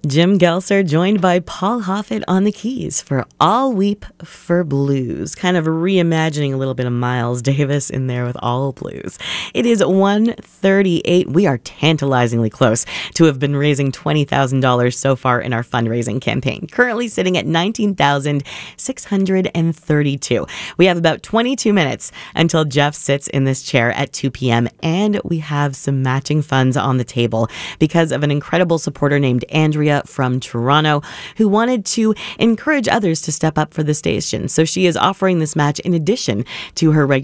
Jim Gelser joined by Paul Hoffett on the keys for All Weep for Blues, kind of reimagining a little bit of Miles Davis in there with All Blues. It is 1:38. We are tantalizingly close to have been raising $20,000 so far in our fundraising campaign, currently sitting at $19,632. We have about 22 minutes until Jeff sits in this chair at 2 p.m., and we have some matching funds on the table because of an incredible supporter named Andrea from Toronto who wanted to encourage others to step up for the station. So she is offering this match in addition to her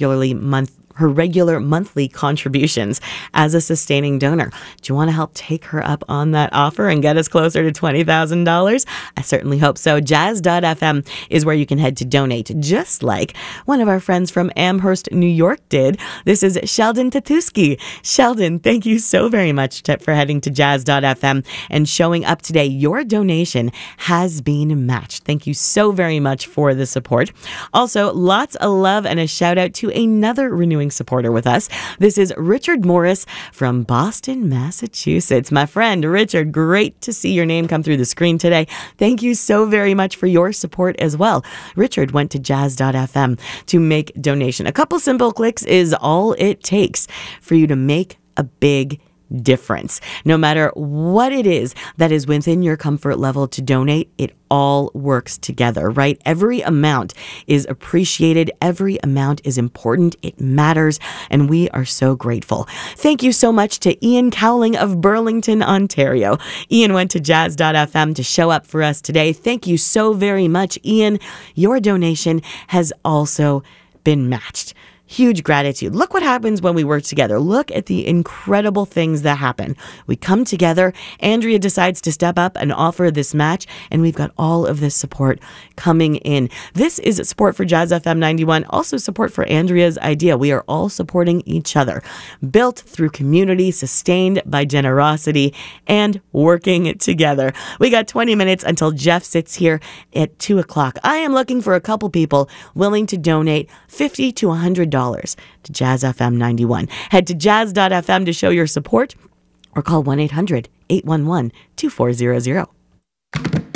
regular monthly contributions as a sustaining donor. Do you want to help take her up on that offer and get us closer to $20,000? I certainly hope so. Jazz.fm is where you can head to donate, just like one of our friends from Amherst, New York did. This is Sheldon Tatuski. Sheldon, thank you so very much for heading to Jazz.fm and showing up today. Your donation has been matched. Thank you so very much for the support. Also, lots of love and a shout out to another renewing supporter with us. This is Richard Morris from Boston, Massachusetts. My friend Richard, great to see your name come through the screen today. Thank you so very much for your support as well. Richard went to jazz.fm to make donation. A couple simple clicks is all it takes for you to make a big difference. No matter what it is that is within your comfort level to donate, it all works together, right? Every amount is appreciated. Every amount is important. It matters. And we are so grateful. Thank you so much to Ian Cowling of Burlington, Ontario. Ian went to jazz.fm to show up for us today. Thank you so very much, Ian. Your donation has also been matched. Huge gratitude. Look what happens when we work together. Look at the incredible things that happen. We come together. Andrea decides to step up and offer this match, and we've got all of this support coming in. This is support for Jazz FM 91, also support for Andrea's idea. We are all supporting each other, built through community, sustained by generosity, and working together. We got 20 minutes until Jeff sits here at 2 o'clock. I am looking for a couple people willing to donate $50 to $100 to Jazz FM 91. Head to jazz.fm to show your support or call 1-800-811-2400.